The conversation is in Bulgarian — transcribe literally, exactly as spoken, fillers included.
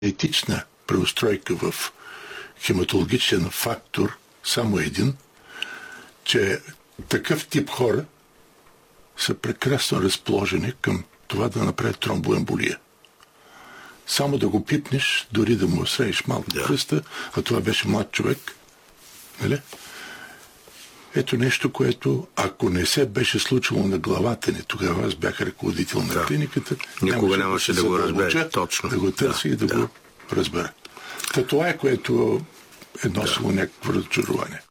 етична преустройка в хематологичен фактор, само един, че такъв тип хора са прекрасно разположени към това да направят тромбоемболия. Само да го пипнеш, дори да му срещиш малко да. пръста, а това беше млад човек, нали? Ето нещо, което, ако не се беше случило на главата ни, тогава аз бях ръководител на да. клиниката, никога нямаше да, да го разбере. Точно. Да го търси да, и да, да го разбера. Та това е, което е носило да. някакво разочарование.